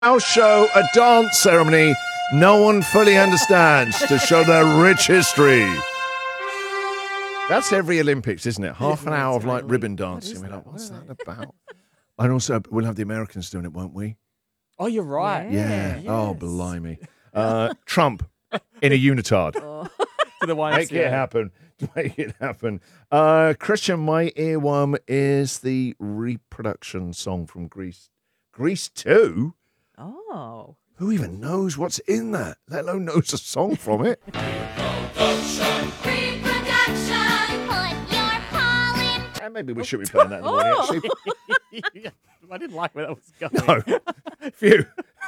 Our show, a dance ceremony no one fully understands to show their rich history. That's every Olympics, isn't it? Half an hour of like ribbon dancing. We're like, what's that about? And also, we'll have the Americans doing it, won't we? Oh, you're right. Yeah. Yes. Oh, blimey. Trump in a unitard. To the YMCA. Make it happen. Make it happen. Christian, my earworm is the reproduction song from Grease. Grease 2? Oh. Who even knows what's in that, let alone knows a song from it? Maybe we should be playing that in the morning, actually. I didn't like where that was going. No. Phew.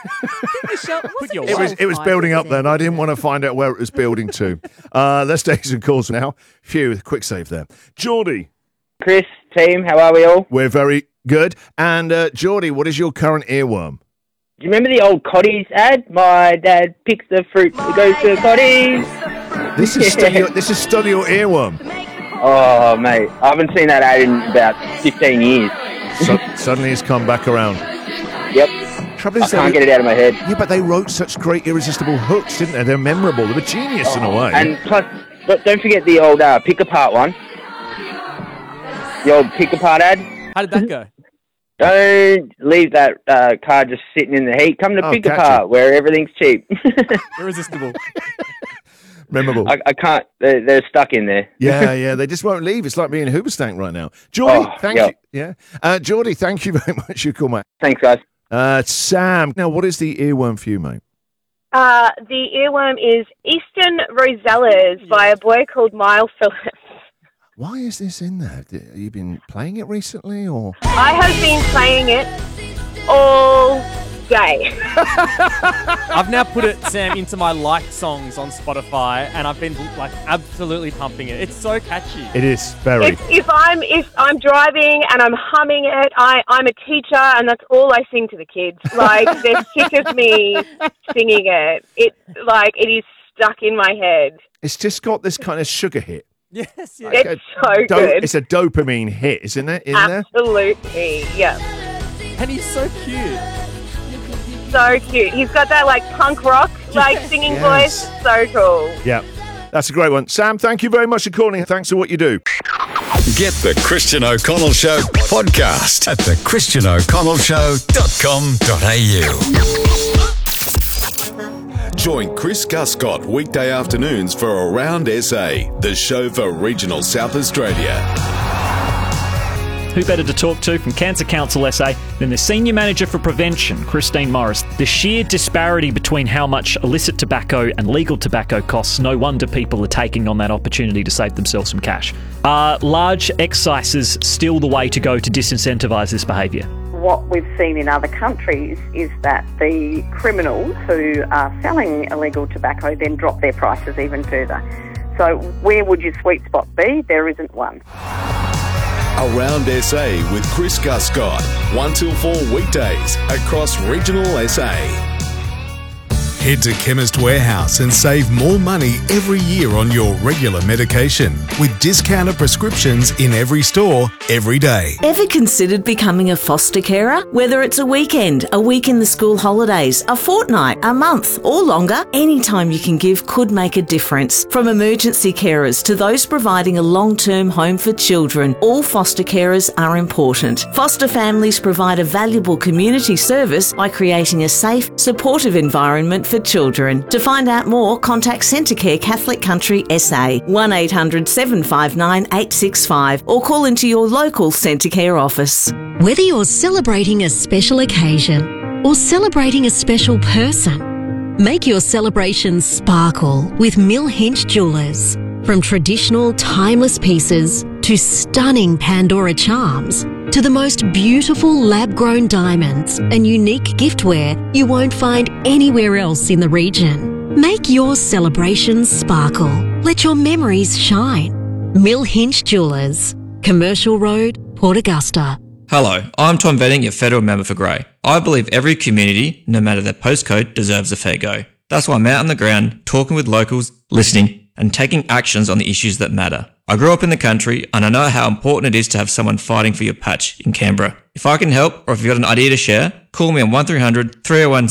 It was building up then. I didn't want to find out where it was building to. Let's take some calls now. Phew, quick save there. Geordie. Chris, team, how are we all? We're very good. And Geordie, what is your current earworm? Do you remember the old Cotties ad? My dad picks the fruit, goes to Cotties. This is still your earworm. Oh, mate, I haven't seen that ad in about 15 years. Suddenly it's come back around. Yep. Trouble is I can't get it out of my head. Yeah, but they wrote such great irresistible hooks, didn't they? They're memorable. They were genius in a way. And plus, don't forget the old pick-apart one. The old pick-apart ad. How did that go? Don't leave that car just sitting in the heat. Come to pick-apart, where everything's cheap. Irresistible. Memorable. I can't. They're stuck in there. Yeah. They just won't leave. It's like being Hoobastank right now. Geordie, thank you. Yeah. Geordie, thank you very much. You cool, mate. Thanks, guys. Sam, now what is the earworm for you, mate? The earworm is Eastern Rosellas by a boy called Miles Phillips. Why is this in there? Have you been playing it recently, or? I have been playing it all day. I've now put it, Sam, into my liked songs on Spotify, and I've been like absolutely pumping it. It's so catchy. It is very. If I'm driving and I'm humming it, I'm a teacher, and that's all I sing to the kids. Like they're sick of me singing it. It is stuck in my head. It's just got this kind of sugar hit. Yes. It's so good. It's a dopamine hit, isn't it? Absolutely, yeah. And he's so cute. So cute. He's got that like punk rock singing voice. So cool. Yeah, that's a great one. Sam, thank you very much for calling. Thanks for what you do. Get the Christian O'Connell Show podcast at thechristianoconnellshow.com.au. Join Chris Guscott weekday afternoons for Around SA, the show for regional South Australia. Who better to talk to from Cancer Council SA than the Senior Manager for Prevention, Christine Morris? The sheer disparity between how much illicit tobacco and legal tobacco costs, no wonder people are taking on that opportunity to save themselves some cash. Are large excises still the way to go to disincentivise this behaviour? What we've seen in other countries is that the criminals who are selling illegal tobacco then drop their prices even further. So where would your sweet spot be? There isn't one. Around SA with Chris Guscott, 1 till 4 weekdays across regional SA. Head to Chemist Warehouse and save more money every year on your regular medication with discounted prescriptions in every store, every day. Ever considered becoming a foster carer? Whether it's a weekend, a week in the school holidays, a fortnight, a month, or longer, any time you can give could make a difference. From emergency carers to those providing a long-term home for children, all foster carers are important. Foster families provide a valuable community service by creating a safe, supportive environment for children. To find out more, contact Centrecare Catholic Country SA, 1800 759 865, or call into your local Centrecare office. Whether you're celebrating a special occasion or celebrating a special person, make your celebrations sparkle with Mill Hinch Jewellers. From traditional, timeless pieces to stunning Pandora charms, to the most beautiful lab-grown diamonds and unique giftware you won't find anywhere else in the region. Make your celebrations sparkle. Let your memories shine. Mill Hinch Jewellers, Commercial Road, Port Augusta. Hello, I'm Tom Venning, your federal member for Grey. I believe every community, no matter their postcode, deserves a fair go. That's why I'm out on the ground, talking with locals, listening, and taking actions on the issues that matter. I grew up in the country and I know how important it is to have someone fighting for your patch in Canberra. If I can help, or if you've got an idea to share, call me on 1300 301